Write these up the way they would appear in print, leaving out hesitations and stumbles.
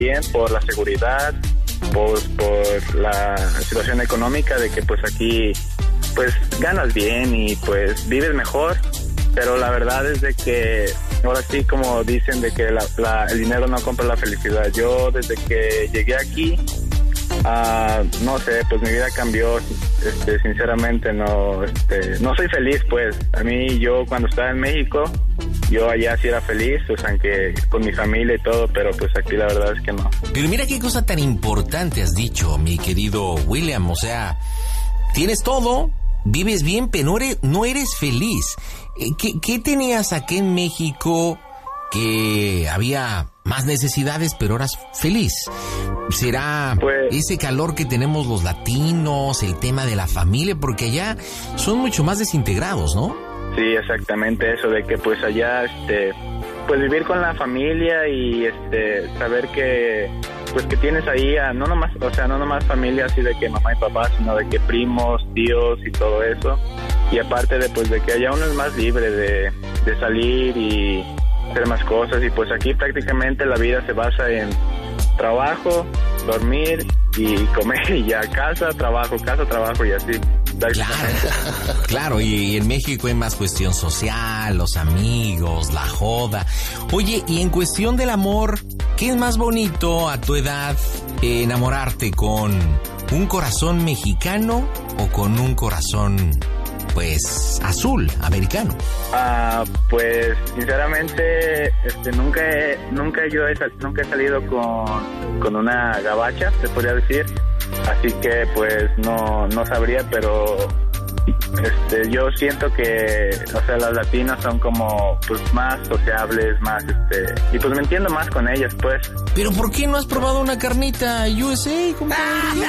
bien por la seguridad, por la situación económica, de que pues aquí pues ganas bien y pues vives mejor, pero la verdad es de que ahora sí, como dicen, de que el dinero no compra la felicidad. Yo desde que llegué aquí, no sé, pues mi vida cambió, sinceramente no soy feliz, pues. A mí, yo cuando estaba en México, yo allá sí era feliz, o sea, aunque con mi familia y todo, pero pues aquí la verdad es que no. Pero mira qué cosa tan importante has dicho, mi querido William, o sea, tienes todo, vives bien, pero no eres feliz. ¿Qué tenías aquí en México que había más necesidades, pero eras feliz? ¿Será pues ese calor que tenemos los latinos, el tema de la familia? Porque allá son mucho más desintegrados, ¿no? Sí, exactamente eso, de que pues allá, pues vivir con la familia y saber que pues que tienes ahí no nomás familia así de que mamá y papá, sino de que primos, tíos y todo eso. Y aparte de pues de que allá uno es más libre de salir y hacer más cosas, y pues aquí prácticamente la vida se basa en trabajo, dormir y comer, y ya casa, trabajo y así. Claro, y en México hay más cuestión social, los amigos, la joda. Oye, y en cuestión del amor, ¿qué es más bonito a tu edad, enamorarte con un corazón mexicano o con un corazón, pues, azul, americano? Pues sinceramente nunca he salido con una gabacha, se podría decir, así que pues no sabría, pero yo siento que, o sea, las latinas son como pues más sociables, más y pues me entiendo más con ellas, pues. Pero ¿por qué no has probado una carnita USA, compadre?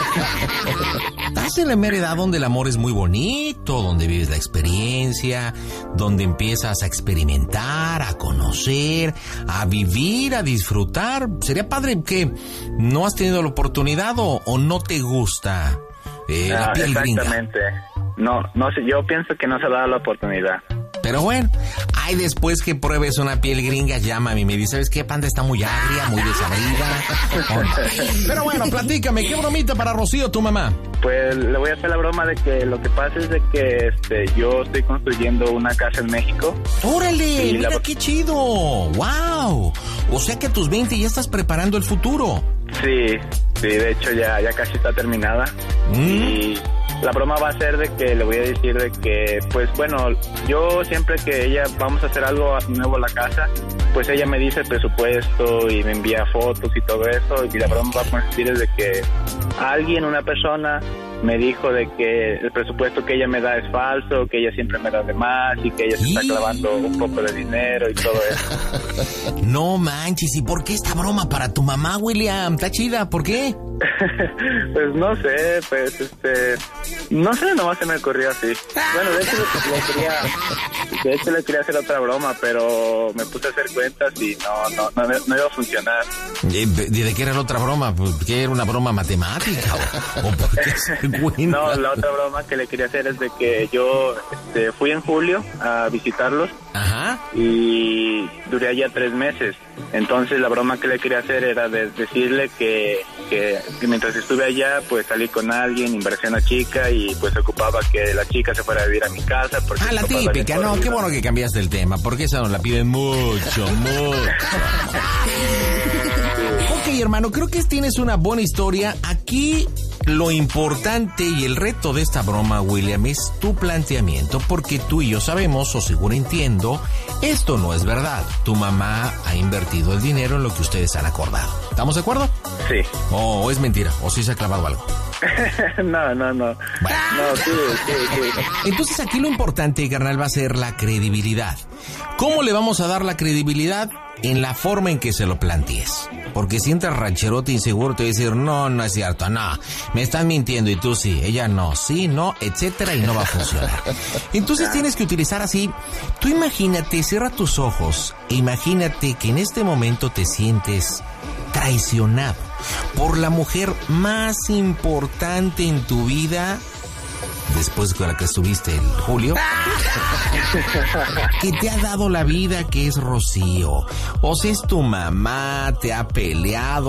Estás en la mera edad donde el amor es muy bonito, donde vives la experiencia, donde empiezas a experimentar, a conocer, a vivir, a disfrutar. Sería padre que no has tenido la oportunidad o no te gusta la piel gringa. Exactamente. No sé, yo pienso que no se ha dado la oportunidad. Pero bueno, ay, después que pruebes una piel gringa, llámame y me dice, ¿sabes qué? Panda está muy agria, muy desabrida. Pero bueno, platícame, ¿qué bromita para Rocío, tu mamá? Pues le voy a hacer la broma de que lo que pasa es de que yo estoy construyendo una casa en México. ¡Órale! Mira qué chido. ¡Wow! O sea que a tus 20 ya estás preparando el futuro. Sí, de hecho ya casi está terminada. Y la broma va a ser de que le voy a decir de que, pues bueno, yo siempre que ella vamos a hacer algo nuevo en la casa, pues ella me dice el presupuesto y me envía fotos y todo eso, y la broma va a consistir es de que una persona me dijo de que el presupuesto que ella me da es falso, que ella siempre me da de más y que ella se está clavando un poco de dinero y todo eso. No manches, ¿y por qué esta broma para tu mamá, William? ¿Está chida? ¿Por qué? Pues no sé, no sé, nomás se me ocurrió así. Bueno, de hecho le quería hacer otra broma, pero me puse a hacer cuentas y no iba a funcionar. ¿De qué era la otra broma? ¿Qué era una broma matemática? ¿O por qué? No, la otra broma que le quería hacer es de que yo fui en julio a visitarlos. Ajá. Y duré allá 3 meses. Entonces la broma que le quería hacer era de decirle que mientras estuve allá, pues salí con alguien, invertí en una chica y pues ocupaba que la chica se fuera a vivir a mi casa. Porque la típica, no, qué bueno que cambiaste el tema, porque esa nos la piden mucho. Ok, hermano, creo que tienes una buena historia. Aquí lo importante y el reto de esta broma, William, es tu planteamiento, porque tú y yo sabemos, o según entiendo, esto no es verdad. Tu mamá ha invertido el dinero en lo que ustedes han acordado. ¿Estamos de acuerdo? Sí. ¿O es mentira? ¿O sí se ha clavado algo? No. Bueno. No, sí. Entonces aquí lo importante, carnal, va a ser la credibilidad. ¿Cómo le vamos a dar la credibilidad? En la forma en que se lo plantees. Porque si entras rancherote inseguro, te va a decir, no es cierto, no, me están mintiendo y tú sí, ella no, sí, no, etcétera, y no va a funcionar. Entonces tienes que utilizar así, tú imagínate, cierra tus ojos, e imagínate que en este momento te sientes traicionado por la mujer más importante en tu vida, después con la que estuviste en julio, que te ha dado la vida, que es Rocío. O sea, es tu mamá, te ha peleado,